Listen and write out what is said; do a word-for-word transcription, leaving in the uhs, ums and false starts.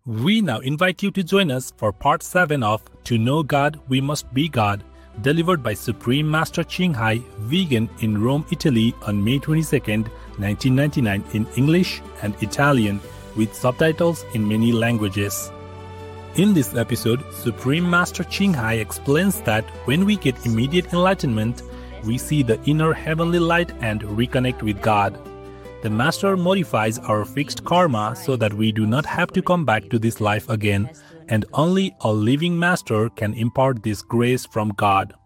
We now invite you to join us for part seven of To Know God, We Must Be God, delivered by Supreme Master Ching Hai, vegan, in Rome, Italy on May twenty-second, nineteen ninety-nine in English and Italian, with subtitles in many languages. In this episode, Supreme Master Ching Hai explains that when we get immediate enlightenment, we see the inner heavenly light and reconnect with God. The Master modifies our fixed karma so that we do not have to come back to this life again, and only a living Master can impart this grace from God.